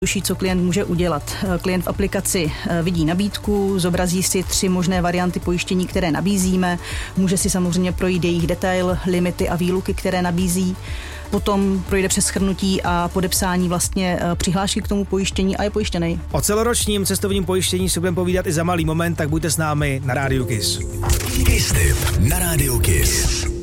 Tuší, co klient může udělat. Klient v aplikaci vidí nabídku, zobrazí si 3 možné varianty pojištění, které nabízíme, může si samozřejmě projít jejich detail, limity a výluky, které nabízí. Potom projde přes shrnutí a podepsání vlastně přihlášky k tomu pojištění a je pojištěný. O celoročním cestovním pojištění si budeme povídat i za malý moment, tak buďte s námi na Rádiu Kiss. Kiss Tip na Rádiu Kiss.